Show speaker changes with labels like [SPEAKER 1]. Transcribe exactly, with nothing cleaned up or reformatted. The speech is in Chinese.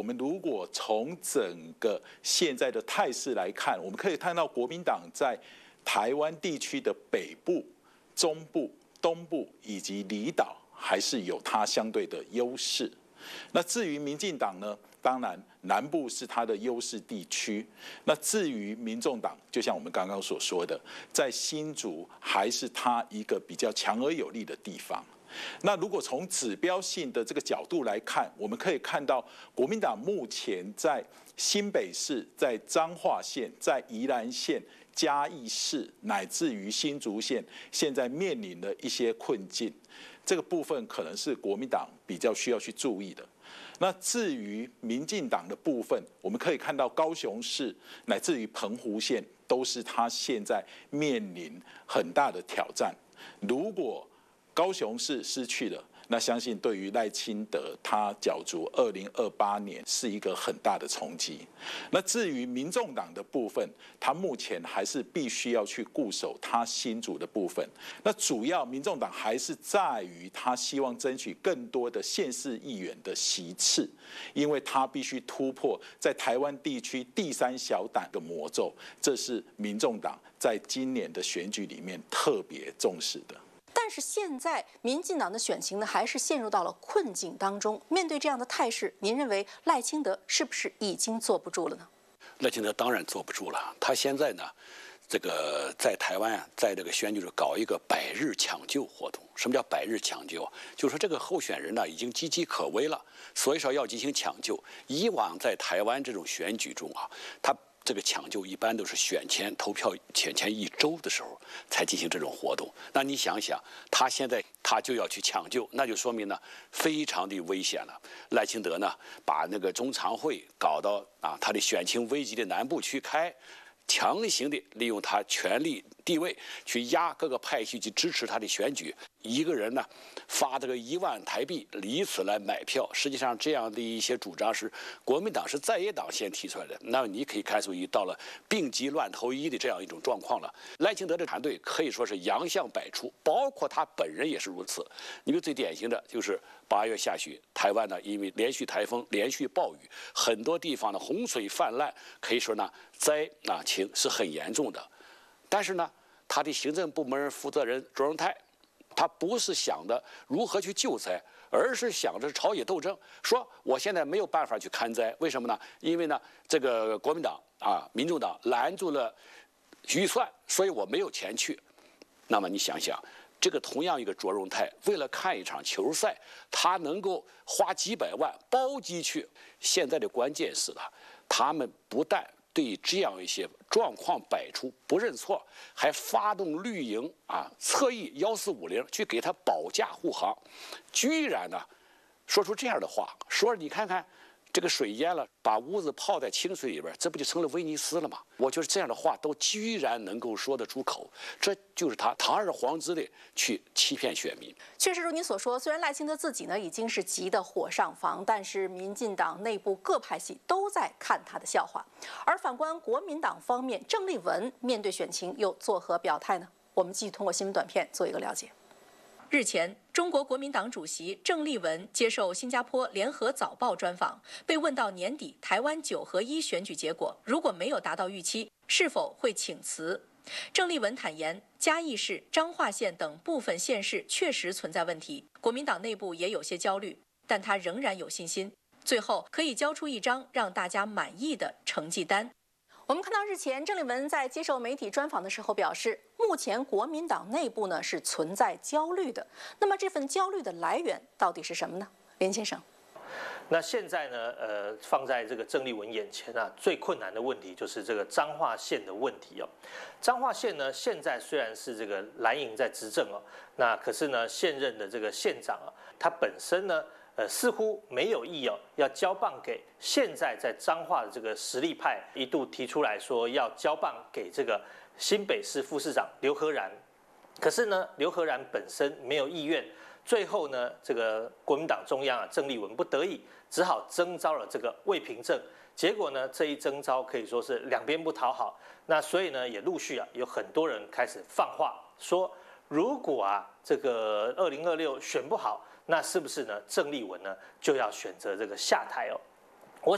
[SPEAKER 1] 们如果从整个现在的态势来看，我们可以看到国民党在台湾地区的北部、中部、东部以及离岛，还是有它相对的优势。那至于民进党呢？当然，南部是它的优势地区。那至于民众党，就像我们刚刚所说的，在新竹还是它一个比较强而有力的地方。那如果从指标性的这个角度来看，我们可以看到国民党目前在新北市、在彰化县、在宜兰县、嘉义市，乃至于新竹县，现在面临的一些困境。这个部分可能是国民党比较需要去注意的。那至于民进党的部分，我们可以看到高雄市乃至于澎湖县都是他现在面临很大的挑战。如果高雄市失去了，那相信对于赖清德他角逐二零二八年是一个很大的冲击。那至于民众党的部分，他目前还是必须要去固守他新竹的部分。那主要民众党还是在于他希望争取更多的县市议员的席次，因为他必须突破在台湾地区第三小党的魔咒，这是民众党在今年的选举里面特别重视的。
[SPEAKER 2] 但是现在民进党的选情呢，还是陷入到了困境当中。面对这样的态势，您认为赖清德是不是已经坐不住了呢？
[SPEAKER 3] 赖清德当然坐不住了。他现在呢，这个在台湾啊，在这个选举中搞一个百日抢救活动。什么叫百日抢救？就是说这个候选人呢已经岌岌可危了，所以说要进行抢救。以往在台湾这种选举中啊，他这个抢救一般都是选前投票选前一周的时候才进行这种活动。那你想想，他现在他就要去抢救，那就说明呢非常的危险了。赖清德呢把那个中常会搞到啊他的选情危急的南部区开，强行的利用他权力地位去压各个派系去支持他的选举。一个人呢发这个一万台币，以此来买票。实际上，这样的一些主张是国民党是在野党先提出来的。那么你可以看出，已到了病急乱投医的这样一种状况了。赖清德的团队可以说是洋相百出，包括他本人也是如此。你们最典型的就是八月下旬，台湾呢因为连续台风、连续暴雨，很多地方的洪水泛滥，可以说呢灾啊情是很严重的。但是呢，他的行政部门负责人卓荣泰，他不是想着如何去救灾，而是想着朝野斗争，说我现在没有办法去看灾，为什么呢？因为呢，这个国民党啊、民众党拦住了预算，所以我没有钱去。那么你想想，这个同样一个卓荣泰，为了看一场球赛，他能够花几百万包机去。现在的关键是呢，他们不但对这样一些状况百出不认错，还发动绿营啊，侧翼幺四五零去给他保驾护航，居然呢说出这样的话，说你看看这个水淹了，把屋子泡在清水里边，这不就成了威尼斯了吗？我觉得这样的话都居然能够说得出口，这就是他堂而皇之的去欺骗选民。
[SPEAKER 2] 确实如您所说，虽然赖清德自己呢已经是急得火上房，但是民进党内部各派系都在看他的笑话。而反观国民党方面，郑丽文面对选情又作何表态呢？我们继续通过新闻短片做一个了解。日前，中国国民党主席郑丽文接受新加坡联合早报专访，被问到年底台湾九合一选举结果如果没有达到预期，是否会请辞？郑丽文坦言，嘉义市、彰化县等部分县市确实存在问题，国民党内部也有些焦虑，但他仍然有信心，最后可以交出一张让大家满意的成绩单。我们看到日前郑丽文在接受媒体专访的时候表示，目前国民党内部呢是存在焦虑的。那么这份焦虑的来源到底是什么呢？连先生，
[SPEAKER 4] 那现在呢，呃，放在这个郑丽文眼前啊，最困难的问题就是这个彰化县的问题哦。彰化县呢，现在虽然是这个蓝营在执政哦，那可是呢，现任的这个县长啊，他本身呢。呃，似乎没有意哦，要交棒给现在在彰化的这个实力派，一度提出来说要交棒给这个新北市副市长刘和然，可是呢，刘和然本身没有意愿，最后呢，这个国民党中央啊，郑丽文不得已只好征召了这个魏平正，结果呢，这一征召可以说是两边不讨好，那所以呢，也陆续啊有很多人开始放话说，如果啊这个二零二六选不好。那是不是呢？郑丽文呢就要选择这个下台哦？